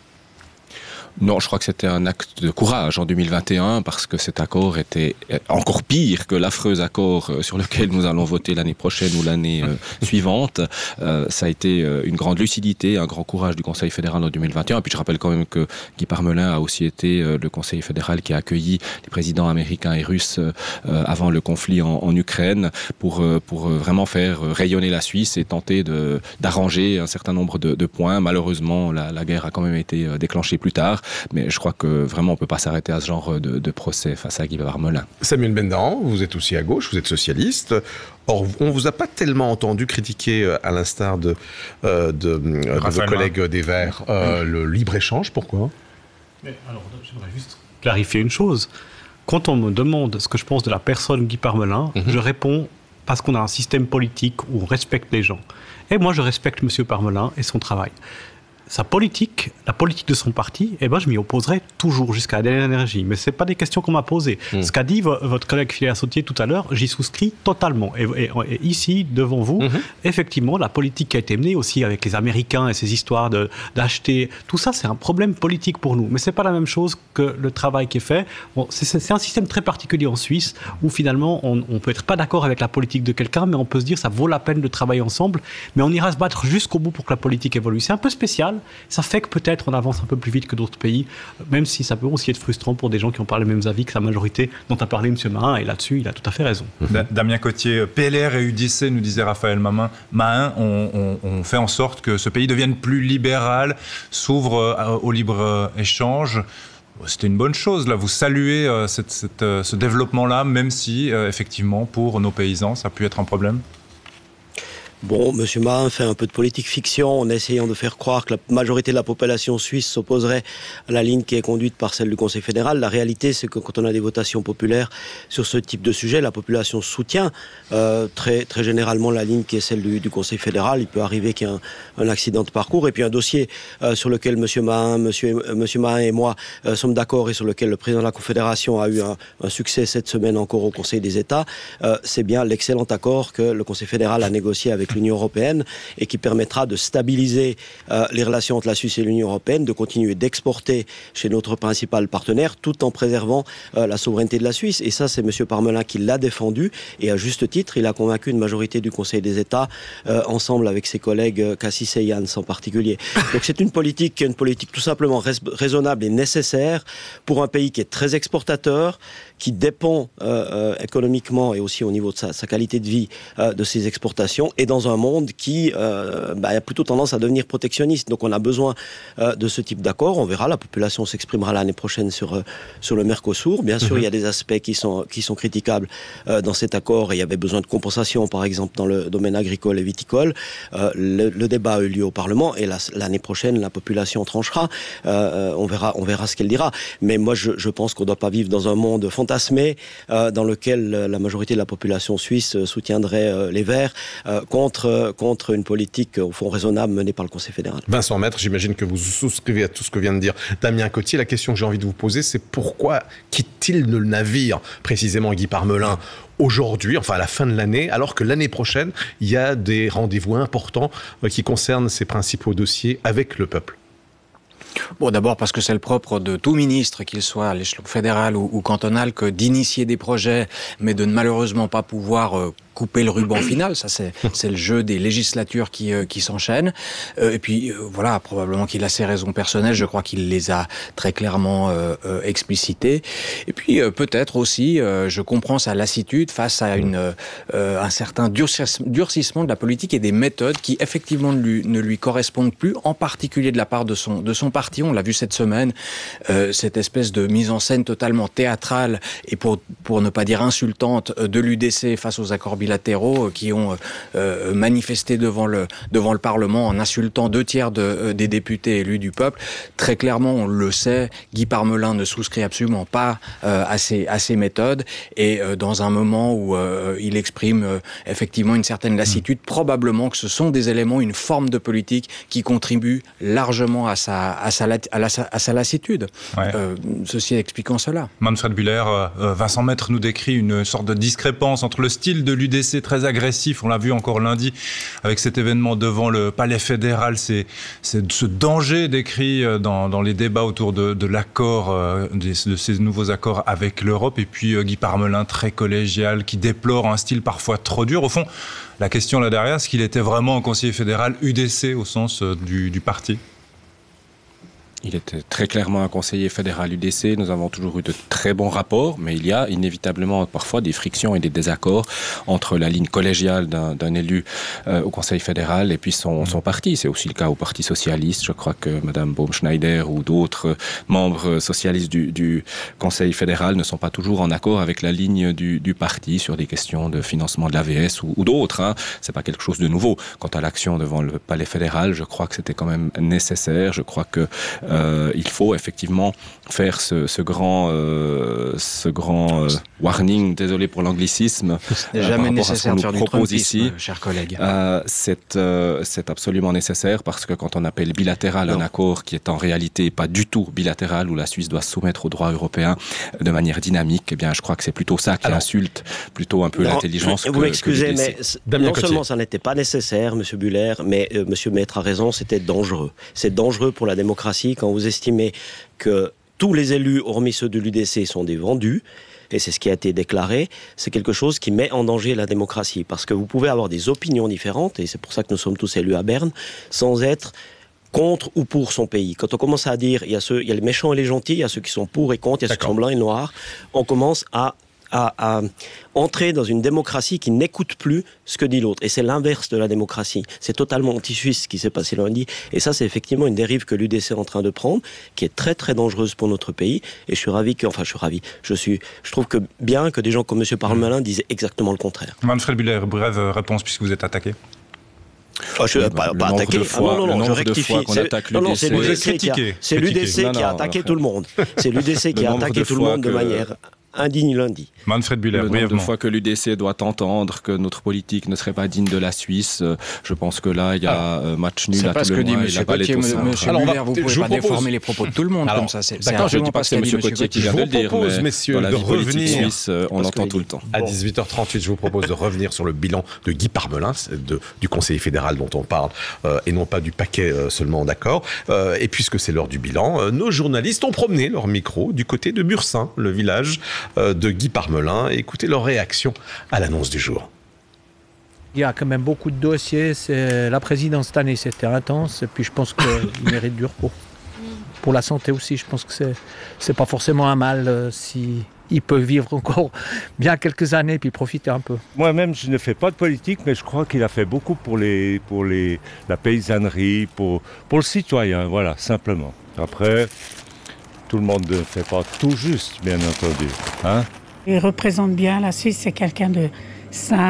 Non, je crois que c'était un acte de courage en deux mille vingt et un parce que cet accord était encore pire que l'affreux accord sur lequel nous allons voter l'année prochaine ou l'année euh, suivante. Euh, ça a été une grande lucidité, un grand courage du Conseil fédéral en deux mille vingt et un. Et puis je rappelle quand même que Guy Parmelin a aussi été euh, le Conseil fédéral qui a accueilli les présidents américains et russes euh, avant le conflit en, en Ukraine pour, euh, pour vraiment faire rayonner la Suisse et tenter de, d'arranger un certain nombre de, de points. Malheureusement, la, la guerre a quand même été déclenchée plus tard. Mais je crois que vraiment on ne peut pas s'arrêter à ce genre de, de procès face à Guy Parmelin. Samuel Bendahan, vous êtes aussi à gauche, vous êtes socialiste. Or, on ne vous a pas tellement entendu critiquer, à l'instar de, euh, de, de vos collègues des Verts, euh, le libre-échange. Pourquoi ? Mais alors, j'aimerais juste clarifier une chose. Quand on me demande ce que je pense de la personne Guy Parmelin, mm-hmm. je réponds parce qu'on a un système politique où on respecte les gens. Et moi, je respecte M. Parmelin et son travail. sa politique, la politique de son parti, eh ben, je m'y opposerai toujours jusqu'à la dernière énergie. Mais ce n'est pas des questions qu'on m'a posées. Mmh. Ce qu'a dit vo- votre collègue Philippe Sautier tout à l'heure, j'y souscris totalement. Et, et, et ici, devant vous, mmh. effectivement, la politique qui a été menée aussi avec les Américains et ces histoires de, d'acheter, tout ça, c'est un problème politique pour nous. Mais ce n'est pas la même chose que le travail qui est fait. Bon, c'est, c'est un système très particulier en Suisse où finalement, on ne peut être pas d'accord avec la politique de quelqu'un, mais on peut se dire ça vaut la peine de travailler ensemble. Mais on ira se battre jusqu'au bout pour que la politique évolue. C'est un peu spécial. Ça fait que peut-être on avance un peu plus vite que d'autres pays, même si ça peut aussi être frustrant pour des gens qui ont pas les mêmes avis que la majorité dont a parlé M. Mahin, et là-dessus, il a tout à fait raison. Mmh. Damien Cotier, P L R et U D C, nous disait Raphaël Mahin, Mahin on, on, on fait en sorte que ce pays devienne plus libéral, s'ouvre euh, au libre-échange. C'était une bonne chose, là. Vous saluez euh, cette, cette, euh, ce développement-là, même si, euh, effectivement, pour nos paysans, ça a pu être un problème? Bon, M. Mahin fait un peu de politique fiction en essayant de faire croire que la majorité de la population suisse s'opposerait à la ligne qui est conduite par celle du Conseil fédéral. La réalité, c'est que quand on a des votations populaires sur ce type de sujet, la population soutient euh, très, très généralement la ligne qui est celle du, du Conseil fédéral. Il peut arriver qu'il y ait un, un accident de parcours. Et puis un dossier euh, sur lequel M. Mahin, Monsieur, euh, Monsieur Mahin et moi euh, sommes d'accord et sur lequel le président de la Confédération a eu un, un succès cette semaine encore au Conseil des États, euh, c'est bien l'excellent accord que le Conseil fédéral a négocié avec l'Union européenne et qui permettra de stabiliser euh, les relations entre la Suisse et l'Union européenne, de continuer d'exporter chez notre principal partenaire tout en préservant euh, la souveraineté de la Suisse. Et ça, c'est M. Parmelin qui l'a défendu et à juste titre, il a convaincu une majorité du Conseil des États euh, ensemble avec ses collègues euh, Cassis et Jans en particulier. Donc c'est une politique, une politique tout simplement rais- raisonnable et nécessaire pour un pays qui est très exportateur, qui dépend euh, euh, économiquement et aussi au niveau de sa, sa qualité de vie euh, de ses exportations, et dans un monde qui euh, bah, a plutôt tendance à devenir protectionniste. Donc on a besoin euh, de ce type d'accord. On verra, la population s'exprimera l'année prochaine sur, euh, sur le Mercosur. Bien sûr, mm-hmm. il y a des aspects qui sont, qui sont critiquables euh, dans cet accord, et il y avait besoin de compensation, par exemple, dans le domaine agricole et viticole. Euh, le, le débat a eu lieu au Parlement, et la, l'année prochaine, la population tranchera. Euh, on, verra, on verra ce qu'elle dira. Mais moi, je, je pense qu'on ne doit pas vivre dans un monde fantastique Euh, dans lequel la majorité de la population suisse soutiendrait euh, les Verts euh, contre, contre une politique au fond raisonnable menée par le Conseil fédéral. Vincent Maître, j'imagine que vous souscrivez à tout ce que vient de dire Damien Cotier. La question que j'ai envie de vous poser, c'est pourquoi quitte-t-il le navire, précisément Guy Parmelin, aujourd'hui, enfin à la fin de l'année, alors que l'année prochaine, il y a des rendez-vous importants euh, qui concernent ses principaux dossiers avec le peuple? Bon, d'abord parce que c'est le propre de tout ministre, qu'il soit à l'échelon fédéral ou, ou cantonal, que d'initier des projets, mais de ne malheureusement pas pouvoir euh, couper le ruban final. Ça, c'est, c'est le jeu des législatures qui, euh, qui s'enchaînent. Euh, et puis, euh, voilà, probablement qu'il a ses raisons personnelles. Je crois qu'il les a très clairement euh, euh, explicitées. Et puis, euh, peut-être aussi, euh, je comprends sa lassitude face à une, euh, un certain durcissement de la politique et des méthodes qui, effectivement, ne lui, ne lui correspondent plus, en particulier de la part de son, de son parti. On l'a vu cette semaine, euh, cette espèce de mise en scène totalement théâtrale et pour, pour ne pas dire insultante de l'U D C face aux accords bilatéraux qui ont euh, manifesté devant le, devant le Parlement en insultant deux tiers de, euh, des députés élus du peuple. Très clairement, on le sait, Guy Parmelin ne souscrit absolument pas euh, à, ces, à ces méthodes, et euh, dans un moment où euh, il exprime euh, effectivement une certaine lassitude, mmh. probablement que ce sont des éléments, une forme de politique qui contribue largement à sa, à sa, à la, à sa lassitude. Ouais. Euh, ceci expliquant cela. Manfred Bühler, euh, Vincent Maître nous décrit une sorte de discrépance entre le style de l'U D C très agressif, on l'a vu encore lundi avec cet événement devant le Palais fédéral, c'est, c'est ce danger décrit dans, dans les débats autour de, de l'accord, euh, de, de ces nouveaux accords avec l'Europe, et puis euh, Guy Parmelin très collégial qui déplore un style parfois trop dur. Au fond, la question là derrière, est-ce qu'il était vraiment un conseiller fédéral U D C au sens euh, du, du parti ? Il était très clairement un conseiller fédéral U D C. Nous avons toujours eu de très bons rapports, mais il y a inévitablement parfois des frictions et des désaccords entre la ligne collégiale d'un, d'un élu euh, au Conseil fédéral et puis son, son parti. C'est aussi le cas au Parti socialiste. Je crois que Mme Baumschneider ou d'autres membres socialistes du, du Conseil fédéral ne sont pas toujours en accord avec la ligne du, du parti sur des questions de financement de l'A V S ou, ou d'autres. Hein. C'est pas quelque chose de nouveau. Quant à l'action devant le Palais fédéral, je crois que c'était quand même nécessaire. Je crois que Euh, il faut effectivement faire ce, ce grand, euh, ce grand euh, warning, désolé pour l'anglicisme, c'est euh, jamais par nécessaire de faire du propose trumpisme, ici, chers collègues. Euh, c'est, euh, c'est absolument nécessaire parce que quand on appelle bilatéral non. un accord qui est en réalité pas du tout bilatéral, où la Suisse doit se soumettre au droit européen de manière dynamique, eh bien, je crois que c'est plutôt ça qui Alors, insulte plutôt un peu non, l'intelligence. Vous que, m'excusez, que mais Damien non Cotier. Seulement ça n'était pas nécessaire, Monsieur Buller, mais euh, Monsieur Maître a raison, c'était dangereux. C'est dangereux pour la démocratie quand vous estimez que tous les élus, hormis ceux de l'U D C, sont des vendus. Et c'est ce qui a été déclaré, c'est quelque chose qui met en danger la démocratie. Parce que vous pouvez avoir des opinions différentes, et c'est pour ça que nous sommes tous élus à Berne, sans être contre ou pour son pays. Quand on commence à dire, il y a ceux, il y a les méchants et les gentils, il y a ceux qui sont pour et contre, il y a D'accord. ceux qui sont blancs et noirs, on commence à À, à entrer dans une démocratie qui n'écoute plus ce que dit l'autre. Et c'est l'inverse de la démocracie. C'est totalement anti-suisse ce qui s'est passé lundi. Et ça, c'est effectivement une dérive que l'U D C est en train de prendre, qui est très très dangereuse pour notre pays. Et je suis ravi que, enfin, je suis ravi. Je suis, je trouve que bien que des gens comme M. Parmelin disent exactement le contraire. Manfred Buller, brève réponse puisque vous êtes attaqué. Oh, je ne oui, pas, pas attaqué. Ah, non, non, non, je rectifie. Non, non, c'est l'U D C qui a, c'est l'U D C qui a attaqué tout le monde. C'est l'U D C qui a attaqué tout le monde de manière indigne lundi. Manfred Buller, le nombre de fois que l'U D C doit entendre que notre politique ne serait pas digne de la Suisse, je pense que là, il y a ah, match nul à tout le monde. C'est pas ce que dit M. Cotier. Monsieur Alors, Buller, vous ne pouvez pas propose... déformer les propos de tout le monde Alors, comme ça. C'est, d'accord, je ne dis pas que c'est M. Cotier qui vient de le dire, propose, mais messieurs, dans la vie politique suisse, on l'entend tout le temps. À dix-huit heures trente-huit, je vous propose de revenir sur le bilan de Guy Parmelin, de, du conseiller fédéral dont on parle, euh, et non pas du paquet euh, seulement, d'accord. Euh, et puisque c'est l'heure du bilan, euh, nos journalistes ont promené leur micro du côté de Bursin, le village euh, de Guy Parmelin. Parmelin, écoutez leur réaction à l'annonce du jour. Il y a quand même beaucoup de dossiers. C'est... La présidence cette année, c'était intense. Et puis je pense qu'il mérite du repos. Pour la santé aussi, je pense que c'est, c'est pas forcément un mal euh, si il peut vivre encore bien quelques années puis profiter un peu. Moi-même, je ne fais pas de politique, mais je crois qu'il a fait beaucoup pour, les, pour les, la paysannerie, pour, pour le citoyen, voilà, simplement. Après, tout le monde ne fait pas tout juste, bien entendu. Hein ? Il représente bien la Suisse, c'est quelqu'un de sain.